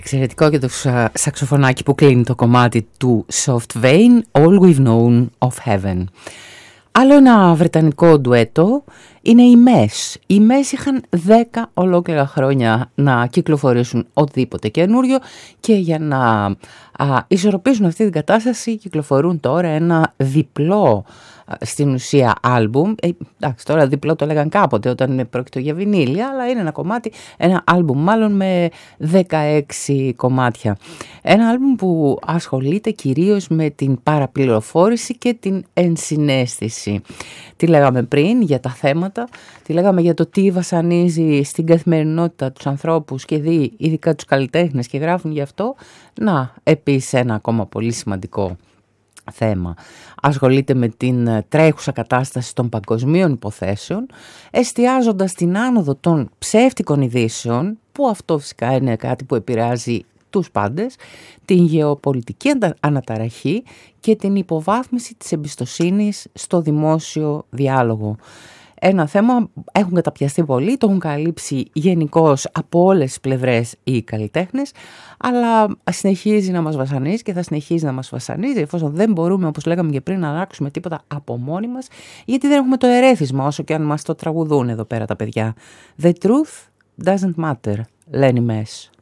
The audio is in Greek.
Εξαιρετικό και το σαξοφωνάκι που κλείνει το κομμάτι του Soft Vein, All We've Known of Heaven. Άλλο ένα βρετανικό ντουέτο είναι οι MES. Οι MES είχαν 10 ολόκληρα χρόνια να κυκλοφορήσουν οτιδήποτε καινούριο και για να ισορροπήσουν αυτή την κατάσταση κυκλοφορούν τώρα ένα διπλό στην ουσία άλμπουμ. Εντάξει, τώρα διπλό το λέγαν κάποτε όταν πρόκειται για βινίλια, αλλά είναι ένα κομμάτι, ένα άλμπουμ μάλλον με 16 κομμάτια. Ένα άλμπουμ που ασχολείται κυρίως με την παραπληροφόρηση και την ενσυναίσθηση. Τι λέγαμε πριν για τα θέματα, τι λέγαμε για το τι βασανίζει στην καθημερινότητα τους ανθρώπους και δει ειδικά τους καλλιτέχνες και γράφουν γι' αυτό. Να, επίσης ένα ακόμα πολύ σημαντικό θέμα. Ασχολείται με την τρέχουσα κατάσταση των παγκοσμίων υποθέσεων, εστιάζοντας στην άνοδο των ψεύτικων ειδήσεων, που αυτό φυσικά είναι κάτι που επηρεάζει τους πάντες, την γεωπολιτική αναταραχή και την υποβάθμιση της εμπιστοσύνης στο δημόσιο διάλογο. Ένα θέμα έχουν καταπιαστεί πολύ, το έχουν καλύψει γενικώς από όλες τις πλευρές οι καλλιτέχνες, αλλά συνεχίζει να μας βασανίζει και θα συνεχίζει να μας βασανίζει, εφόσον δεν μπορούμε, όπως λέγαμε και πριν, να αλλάξουμε τίποτα από μόνοι μας, γιατί δεν έχουμε το ερέθισμα, όσο και αν μας το τραγουδούν εδώ πέρα τα παιδιά. The truth doesn't matter, λένε οι MES.